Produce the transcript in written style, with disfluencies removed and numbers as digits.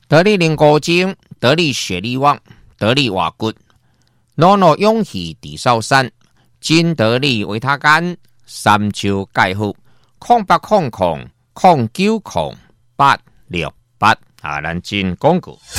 得力灵高精，得力血力旺，得力瓦骨，诺诺勇气地少山，金得力维他干，三焦钙护，0800 090868啊，咱真广告。